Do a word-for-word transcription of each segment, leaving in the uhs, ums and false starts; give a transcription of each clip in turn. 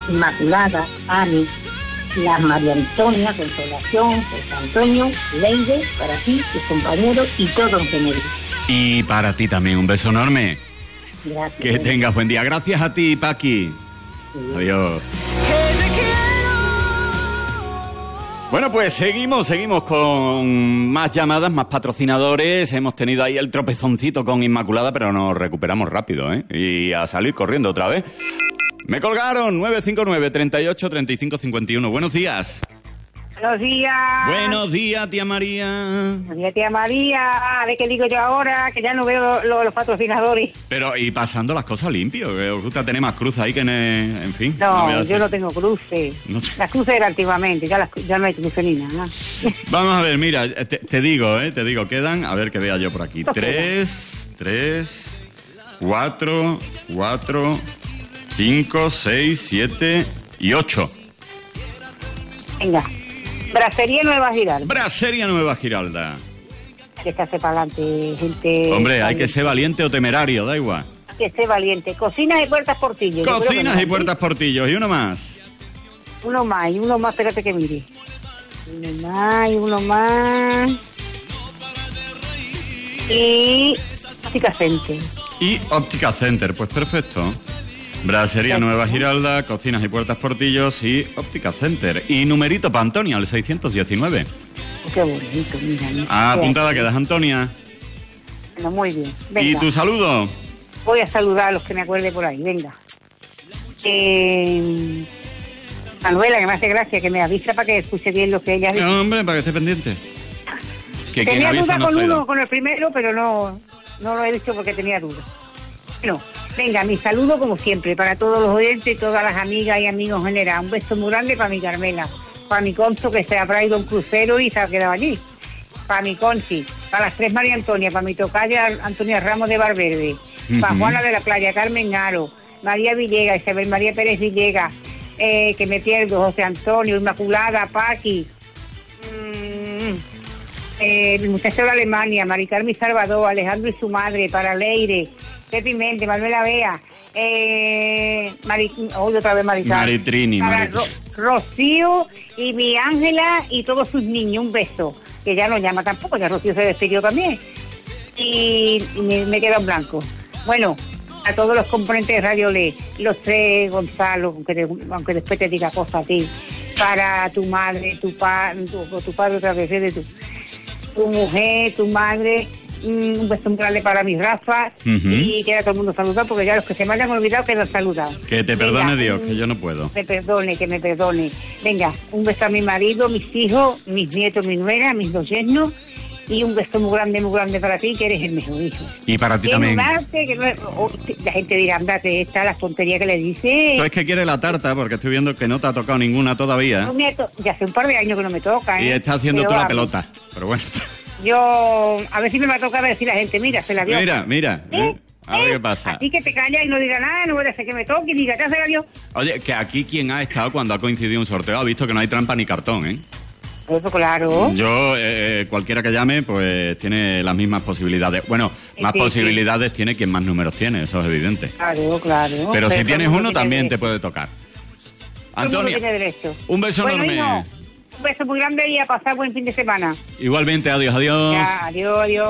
Inmaculada, Ani, la María Antonia, Consolación, José Antonio, Leide, para ti, tus compañeros y todo en general. Y para ti también, un beso enorme. Gracias. Que tengas buen día. Gracias a ti, Paqui. Sí. Adiós. Bueno, pues seguimos, seguimos con más llamadas, más patrocinadores. Hemos tenido ahí el tropezoncito con Inmaculada, pero nos recuperamos rápido, ¿eh? Y a salir corriendo otra vez. Me colgaron, nueve cinco nueve, treinta y ocho, treinta y cinco, cincuenta y uno. Buenos días. Buenos días. Buenos días, tía María. Buenos días, tía María. A ver qué digo yo ahora, que ya no veo lo, los patrocinadores. Pero, y pasando las cosas limpio, que os gusta tener más cruz ahí que en, el, en fin. No, no yo no tengo cruces. No sé. Las cruces eran antiguamente, ya, las, ya no hay cruces ni nada. Vamos a ver, mira, te, te digo, eh, te digo, quedan, a ver que vea yo por aquí. Tres, tres, cuatro, cuatro, cinco, seis, siete y ocho. Venga. Brasería Nueva Giralda. Brasería Nueva Giralda. Que se hace para adelante, gente. Hombre, hay que ser valiente o temerario, da igual. Hay que ser valiente. Cocinas y puertas portillos. Cocinas y puertas portillos. Y uno más. Uno más, y uno más, espérate que mire. Uno más, y uno más. Y Óptica Center. Y Óptica Center, pues perfecto. Brasería Nueva Giralda, cocinas y puertas portillos y Óptica Center. Y numerito para Antonia, el seiscientos diecinueve. Qué bonito, mira. mira. Ah, apuntada quedas, Antonia. Bueno, muy bien. Venga. ¿Y tu saludo? Voy a saludar a los que me acuerde por ahí, venga. Eh, Manuela, que me hace gracia, que me avisa para que escuche bien lo que ella dice. No, hombre, para que esté pendiente. Que tenía duda con uno, con el primero, pero no, no lo he dicho porque tenía duda. Bueno. Venga, mi saludo como siempre para todos los oyentes, todas las amigas y amigos en general. Un beso muy grande para mi Carmela, para mi Concho que se ha traído un crucero y se ha quedado allí. Para mi Conchi, para las tres María Antonia, para mi tocaya Antonia Ramos de Valverde, uh-huh. Para Juana de la Playa, Carmen Aro, María Villegas, Isabel María Pérez Villegas, eh, que me pierdo, José Antonio, Inmaculada, Paqui, mmm, eh, el muchacho de Alemania, Mari Carmen Salvador, Alejandro y su madre, para Leire, Pepi Mente, Manuela Bea, eh, Mari, hoy otra vez Maritrini, Maritrini, Mari... Ro, Rocío y mi Ángela y todos sus niños, un beso, que ya no llama tampoco, ya Rocío se despidió también, y, y me, me queda en blanco. Bueno, a todos los componentes de Radio Le, los tres, Gonzalo, aunque, te, aunque después te diga cosas a ti, para tu madre, tu, pa, tu, tu padre otra vez, de tu, tu mujer, tu madre. Un beso muy grande para mis Rafa, uh-huh. Y queda todo el mundo saludado porque ya los que se me hayan olvidado quedan saludados. Que te perdone Venga, Dios, que yo no puedo. Me perdone, que me perdone. Venga, un beso a mi marido, mis hijos, mis nietos, mi nuera, mis dos yernos, y un beso muy grande, muy grande para ti, que eres el mejor hijo. Y para ti también. Arte, que no, oh, la gente dirá, andate, esta la tontería que le dice. Tú es que quiere la tarta, porque estoy viendo que no te ha tocado ninguna todavía. No me to- ya hace un par de años que no me toca, ¿eh? Y está haciendo Pero, tú la vamos. pelota, pero bueno. Yo, a ver si me va a tocar decir a la gente, mira, se la dio. Mira, mira, ¿Eh? ¿eh? A ver ¿Eh? qué pasa. Así que te callas y no digas nada, no voy a hacer que me toque y diga, ya se la dio. Oye, que aquí quien ha estado cuando ha coincidido un sorteo ha visto que no hay trampa ni cartón, ¿eh? Eso, claro. Yo, eh, cualquiera que llame, pues tiene las mismas posibilidades. Bueno, más sí, posibilidades sí. Tiene quien más números tiene, eso es evidente. Claro, claro. Pero, Pero si tienes uno, también derecho. Te puede tocar. Antonia, un beso bueno, enorme. Hijo, un beso muy grande y a pasar buen fin de semana. Igualmente, adiós, adiós. Ya, adiós, adiós.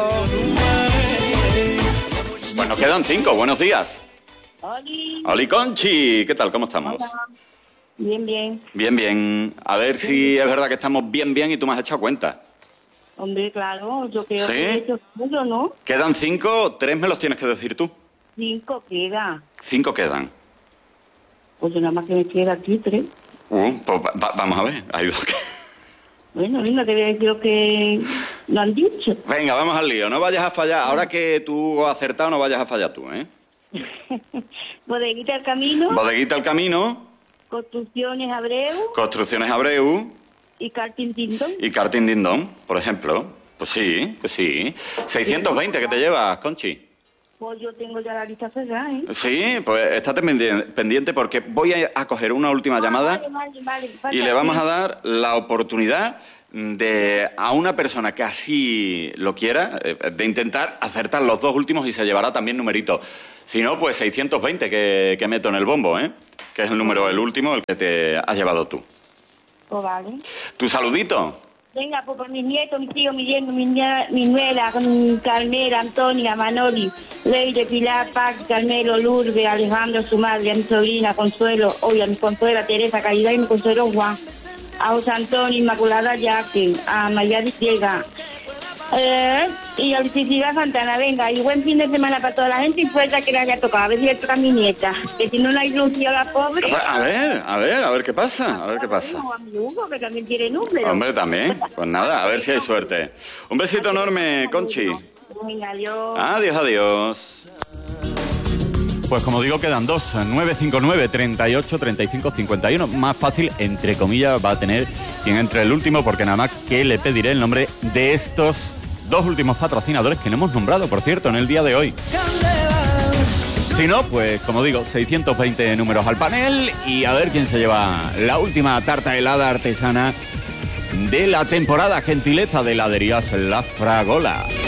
Bueno, quedan cinco, buenos días. Oli. Oli Conchi, ¿qué tal? ¿Cómo estamos? Hola. Bien, bien. Bien, bien. A ver sí. si es verdad que estamos bien, bien y tú me has echado cuenta. Hombre, claro, yo creo ¿Sí? que he hecho mucho, ¿no? Quedan cinco, tres me los tienes que decir tú. Cinco queda. Cinco quedan. Pues nada más que me queda aquí tres. Uh, pues va, va, vamos a ver, hay dos que... Bueno, venga, te voy a decir lo que lo han dicho. Venga, vamos al lío, no vayas a fallar. Ahora que tú has acertado, no vayas a fallar tú, ¿eh? Bodeguita al camino. Bodeguita al camino. Construcciones Abreu. Construcciones Abreu. Y Karting Dindon. Y Karting Dindon, por ejemplo. Pues sí, pues sí. seiscientos veinte que te llevas, Conchi. Pues yo tengo ya la lista cerrada, ¿eh? Sí, pues estate pendiente porque voy a coger una última llamada ah, vale, vale, vale, y le vamos a dar la oportunidad de a una persona que así lo quiera, de intentar acertar los dos últimos y se llevará también numerito. Si no, pues seiscientos veinte que, que meto en el bombo, ¿eh? Que es el número, el último, el que te has llevado tú. Pues vale. ¿Tu saludito? Venga, pues por mis nietos, mis tíos, mis yernos, mi, mi nuera, con Carmela, Antonia, Manoli, Leire, Pilar, Pac, Carmelo, Lourdes, Alejandro, su madre, a mi sobrina, Consuelo, hoy a mi Consuela, Teresa, Caridad y mi Consuelo, Juan, a José Antonio, Inmaculada, Jackie, a Mayari Ciega, eh, y a Lucicidad Santana. Venga, y buen fin de semana para toda la gente y fuerza que le haya tocado. A ver si le toca a mi nieta, que si no, no hay Lucía, la pobre. A ver, a ver, a ver qué pasa, a ver qué pasa. O a mi Hugo, que también tiene número. Hombre, también. Pues nada, a ver si hay suerte. Un besito enorme, Conchi. Venga, adiós. Adiós, adiós. Pues como digo, quedan dos. nueve cinco nueve, treinta y ocho, treinta y cinco, cincuenta y uno. Más fácil, entre comillas, va a tener quien entre el último, porque nada más que le pediré el nombre de estos dos últimos patrocinadores que no hemos nombrado, por cierto, en el día de hoy. Si no, pues como digo, seiscientos veinte números al panel y a ver quién se lleva la última tarta helada artesana de la temporada. Gentileza de heladerías La Fragola.